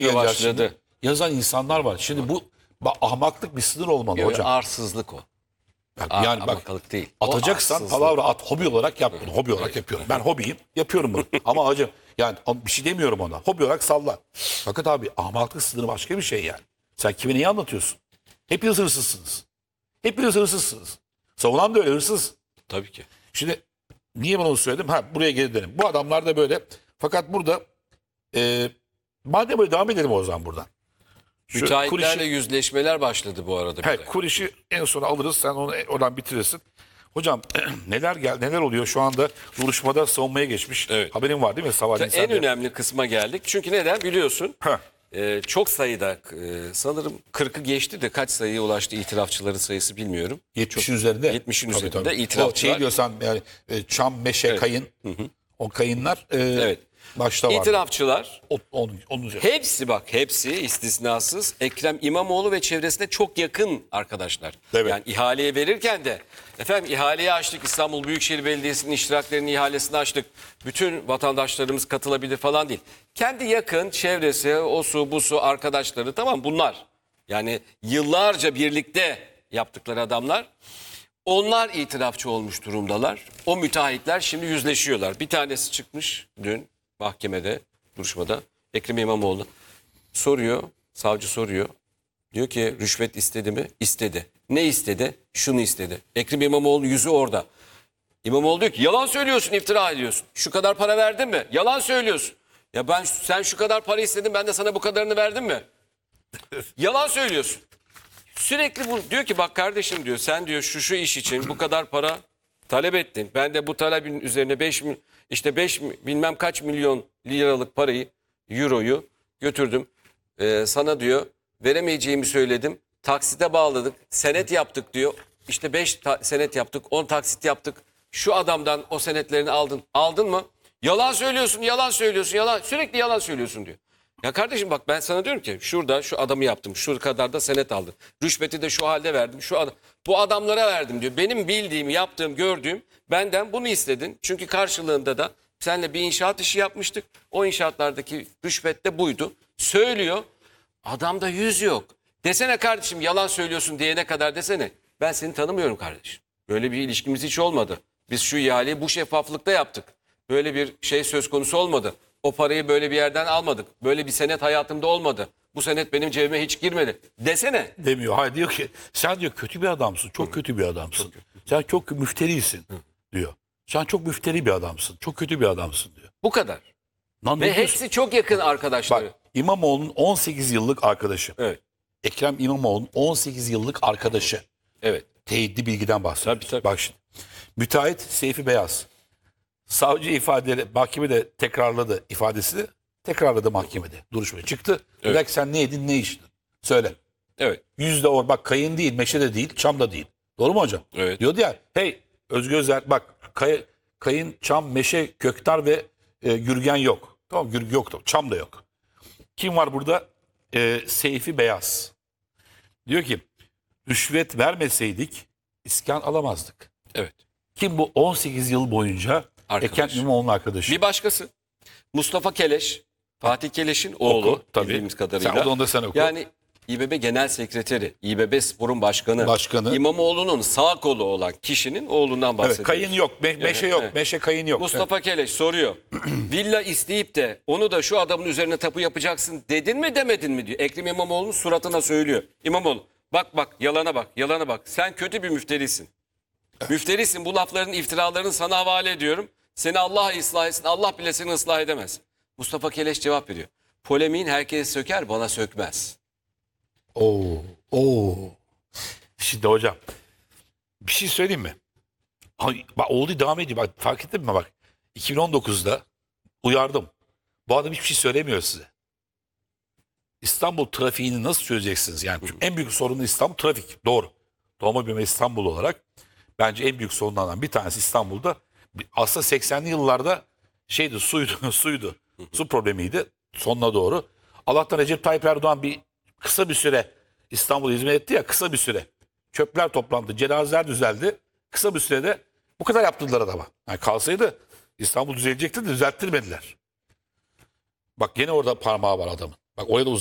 başladı. Yazan insanlar var. Şimdi bu ahmaklık bir sınır olmalı hocam. Arsızlık o. Yani bak, Amakalık değil. O atacaksan arsızlık. palavra at. Hobi olarak yap bunu. Hobi olarak yapıyorum. Ben hobiyim. Yapıyorum bunu. Ama hocam yani bir şey demiyorum ona. Hobi olarak salla. Fakat abi ahmaklık sınırı başka bir şey yani. Sen kime neyi anlatıyorsun? Hepiniz hırsızsınız. Hepiniz hırsızsınız. Savunan da öyle hırsız. Tabii ki. Şimdi niye ben onu söyledim? Buraya geri dönelim. Bu adamlar da böyle. Fakat burada madem böyle devam edelim o zaman buradan. Müteahhitlerle yüzleşmeler başladı bu arada. Evet, Kuriş'i en sona alırız. Sen onu oradan bitirirsin. Hocam neler oluyor şu anda duruşmada savunmaya geçmiş. Evet. Haberin var değil mi? Sabah En önemli kısma geldik. Çünkü neden biliyorsun? Çok sayıda sanırım 40'ı geçti de kaç sayıya ulaştı itirafçıların sayısı bilmiyorum. 70'in üzerinde. 70'in Tabii, üzerinde tabii. itirafçılar. O diyorsan yani çam, meşe, kayın. O kayınlar Evet. başta var. İtirafçılar Onun üzerinde. hepsi istisnasız Ekrem İmamoğlu ve çevresine çok yakın arkadaşlar. Evet. Yani ihaleye verirken de efendim ihaleyi açtık, İstanbul Büyükşehir Belediyesi'nin iştiraklerinin ihalesini açtık. Bütün vatandaşlarımız katılabilir falan değil. Kendi yakın çevresi, osu busu arkadaşları, tamam, bunlar. Yani yıllarca birlikte yaptıkları adamlar. Onlar itirafçı olmuş durumdalar. O müteahhitler şimdi yüzleşiyorlar. Bir tanesi çıkmış dün mahkemede, duruşmada. Ekrem İmamoğlu soruyor, savcı soruyor. Diyor ki rüşvet istedi mi? İstedi. Ne istedi? Şunu istedi. Ekrem İmamoğlu yüzü orada. İmamoğlu diyor ki yalan söylüyorsun, iftira ediyorsun. Şu kadar para verdin mi? Yalan söylüyorsun. Ya sen şu kadar para istedin, ben de sana bu kadarını verdim mi? Yalan söylüyorsun. Sürekli bu diyor ki bak kardeşim diyor, sen diyor şu iş için bu kadar para talep ettin. Ben de bu talebin üzerine 5 bilmem kaç milyon liralık parayı, euroyu götürdüm. Sana diyor veremeyeceğimi söyledim. Taksite bağladık. Senet yaptık diyor. İşte 5 senet yaptık. 10 taksit yaptık. Şu adamdan o senetlerini aldın. Aldın mı? Yalan söylüyorsun, yalan söylüyorsun, yalan. Sürekli yalan söylüyorsun diyor. Ya kardeşim bak, ben sana diyorum ki şurada şu adamı yaptım. Şu kadar da senet aldım. Rüşveti de şu halde verdim. Bu adamlara verdim diyor. Benim bildiğim, yaptığım, gördüğüm, benden bunu istedin. Çünkü karşılığında da seninle bir inşaat işi yapmıştık. O inşaatlardaki rüşvet de buydu. Söylüyor. Adamda yüz yok. Desene kardeşim yalan söylüyorsun diyene kadar desene. Ben seni tanımıyorum kardeşim. Böyle bir ilişkimiz hiç olmadı. Biz şu ihaleyi bu şeffaflıkta yaptık. Böyle bir şey söz konusu olmadı. O parayı böyle bir yerden almadık. Böyle bir senet hayatımda olmadı. Bu senet benim cebime hiç girmedi. Desene. Demiyor. Hayır, diyor ki sen diyor kötü bir adamsın. Çok kötü bir adamsın. Sen çok müfterisin diyor. Sen çok müfteri bir adamsın. Çok kötü bir adamsın diyor. Bu kadar. Lan ne Ve diyorsun? hepsi çok yakın arkadaşları. Bak, İmamoğlu'nun 18 yıllık arkadaşı. Evet. Ekrem İmamoğlu'nun 18 yıllık arkadaşı. Evet. Teyitli bilgiden bahsediyoruz. Tabii. Bak şimdi. Müteahhit Seyfi Beyaz. Savcı ifadeleri mahkemede tekrarladı ifadesini. Tekrarladı mahkemede. Duruşmaya çıktı. Evet. Belki sen ne yedin ne içtin? Söyle. Evet. Yüzde or. Bak kayın değil, meşe de değil, çam da değil. Doğru mu hocam? Evet. Diyordu ya. Hey Özgür Özel bak kayın, çam, meşe, köktar ve gürgen yok. Tamam, gürgen yok. Çam da yok. Kim var burada? Seyfi Beyaz. Diyor ki rüşvet vermeseydik iskan alamazdık. Evet. Kim bu 18 yıl boyunca Arkadaş. Ekrem İmamoğlu'nun arkadaşı? Bir başkası. Mustafa Keleş. Fatih Keleş'in oğlu. Oku, tabii. Bildiğimiz kadarıyla. Sen onu da sen oku. Yani İBB Genel Sekreteri, İBB Spor'un başkanı. İmamoğlu'nun sağ kolu olan kişinin oğlundan bahsediyoruz. Evet, kayın yok, meşe yok, evet. meşe kayın yok. Mustafa Keleş soruyor. Villa isteyip de onu da şu adamın üzerine tapu yapacaksın dedin mi demedin mi diyor. Ekrem İmamoğlu'nun suratına söylüyor. İmamoğlu bak yalana bak. Sen kötü bir müfterisin. Müfterisin, bu lafların, iftiralarını sana havale ediyorum. Seni Allah ıslah etsin, Allah bile seni ıslah edemez. Mustafa Keleş cevap veriyor. Polemiğin herkes söker, bana sökmez. Oo. Şimdi hocam bir şey söyleyeyim mi? Bak oldu devam ediyor. Bak fark ettin mi bak. 2019'da uyardım. Bu adam hiçbir şey söylemiyor size. İstanbul trafiğini nasıl çözeceksiniz? Yani çünkü en büyük sorunu İstanbul trafik. Doğru. Doğma büyüme İstanbul olarak bence en büyük sorunlardan bir tanesi İstanbul'da. Aslında 80'li yıllarda suydu. Su problemiydi sonuna doğru. Allah'tan Recep Tayyip Erdoğan kısa bir süre İstanbul'a hizmet etti ya, kısa bir süre. Çöpler toplandı, cenazeler düzeldi. Kısa bir sürede bu kadar yaptırdılar adama. Yani kalsaydı İstanbul düzelecekti de düzelttirmediler. Bak gene orada parmağı var adamın. Bak oraya da